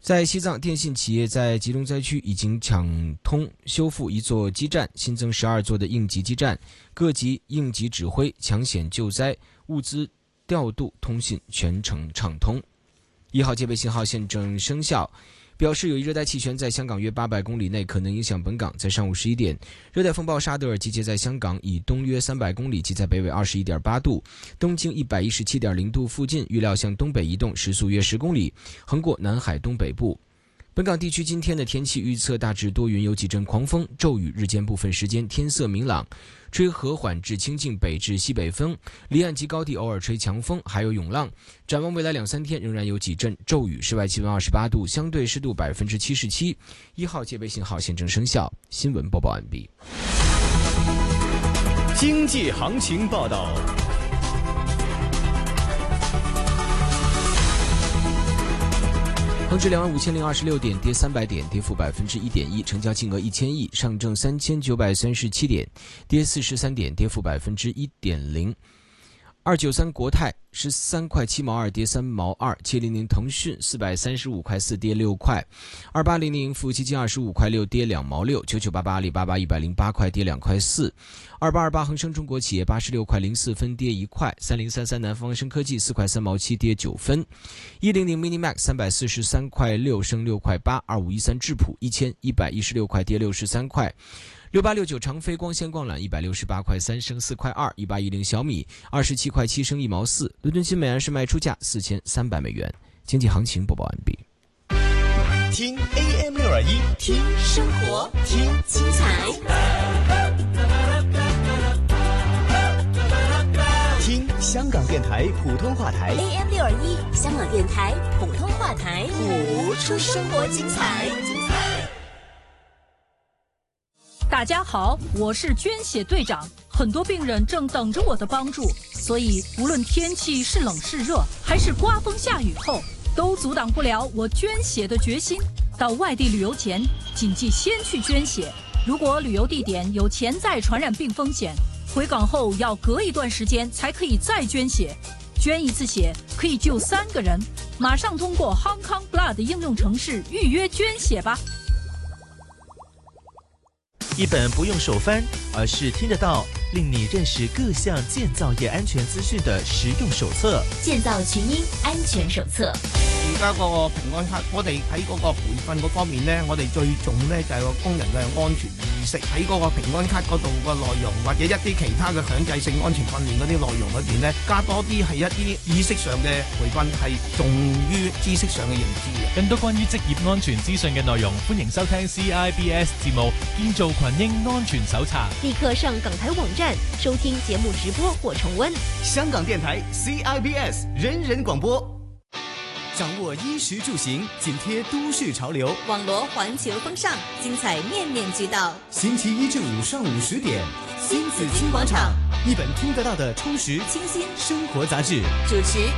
在西藏，电信企业在集中灾区已经抢通修复一座基站，新增12座的应急基站，各级应急指挥抢险救灾，物资调度通信全程畅通。1号戒备信号现正生效，表示有一热带气旋在香港约800公里内可能影响本港。在上午11点，热带风暴沙德尔集结在香港以东约300公里，即在北纬21.8度、东经117.0度附近，预料向东北移动，时速约10公里，横过南海东北部。本港地区今天的天气预测大致多云，有几阵狂风骤雨，日间部分时间天色明朗，吹和缓至清劲北至西北风，离岸及高地偶尔吹强风，还有涌浪。展望未来2-3天仍然有几阵骤雨，室外气温28度，相对湿度77%。1号戒备信号现正生效。新闻播报完毕。 经济行情报道。 恒指25026点，跌300点，跌幅1.1%，成交金额1000亿。上证3937点，跌43点，跌幅1.0%。293国泰13块7毛2，跌3毛2。700腾讯435块4，跌6块。2800富基金25块6，跌2毛6。9988阿里巴巴108块，跌2块4。2828恒生中国企业86块04分，跌1块。3033南方生科技4块3毛7，跌9分。100 Minimax 343块6，升6块8。2513智普1116块，跌63块。6869长飞光纤光缆168块3，升4块2。1810小米27块7，升1毛4。伦敦金每安士卖出价4300美元。经济行情播报完毕。 听 AM621， 听生活，听精彩， 听香港电台普通话台 AM621，香港电台普通话台，谱出生活精彩。 大家好，我是捐血队长，很多病人正等着我的帮助，所以无论天气是冷是热，还是刮风下雨后，都阻挡不了我捐血的决心。到外地旅游前，谨记先去捐血。如果旅游地点有潜在传染病风险，回港后要隔一段时间才可以再捐血。捐一次血可以救3个人，马上通过 Hong Kong Blood 应用程式预约捐血吧。 一本不用手翻，而是听得到，令你认识各项建造业安全資訊的實用手冊。 建造群英安全手冊。 而家嗰個平安卡，我哋喺嗰個培訓嗰方面呢，我哋最重呢就係個工人嘅安全意識。喺嗰個平安卡嗰度個內容，或者一啲其他嘅強制性安全訓練嗰啲內容裏邊呢，加多啲係一啲意識上嘅培訓，係重於知識上嘅認知嘅。 更多關於職業安全資訊嘅內容，歡迎收聽 CIBS 節目《建造群英安全手冊》。 立刻上港台網站收聽節目直播或重溫。 香港電台 CIBS 人人廣播，掌握衣食住行，緊貼都市潮流， 網羅環球風尚，精彩面面俱到。 星期一至五上午10點，新紫荊廣場，一本聽得到的充實清新生活雜誌。 主持